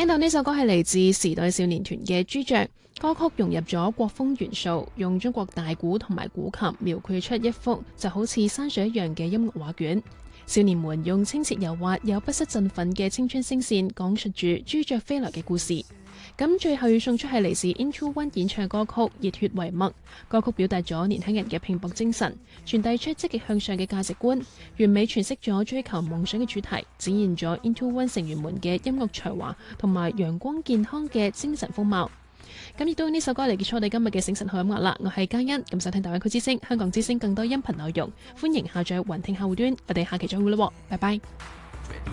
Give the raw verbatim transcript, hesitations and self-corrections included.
聽到呢首歌係嚟自時代少年團嘅《朱雀》，歌曲融入咗國風元素，用中國大鼓同埋古琴描繪出一幅就好似山水一樣嘅音樂畫卷。少年們用清澈柔滑又不失振奮嘅青春聲線，講述住朱雀飛來嘅故事。咁最後要送出係嚟自 Into One 演唱嘅歌曲《熱血為墨》，歌曲表達咗年輕人嘅拼搏精神，傳遞出積極向上嘅價值觀，完美詮釋咗追求夢想嘅主題，展現咗 Into One 成員們嘅音樂才華同埋陽光健康嘅精神風貌。咁亦都用呢首歌嚟結束我哋今日嘅醒神好音樂啦。我係嘉欣，咁收聽大灣區之聲、香港之聲更多音頻內容，歡迎下載雲聽客戶端，我哋下期再會啦，拜拜。